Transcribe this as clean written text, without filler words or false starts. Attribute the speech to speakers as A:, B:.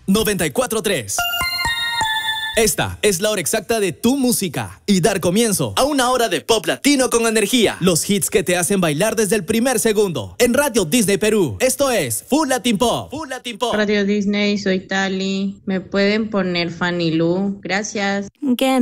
A: 94.3. Esta es la hora exacta de tu música y dar comienzo a una hora de pop latino con energía. Los hits que te hacen bailar desde el primer segundo. En Radio Disney Perú, esto es Full Latin Pop. Full Latin Pop.
B: Radio Disney, soy Tali. ¿Me pueden poner Fanny Lu? Gracias.
C: Que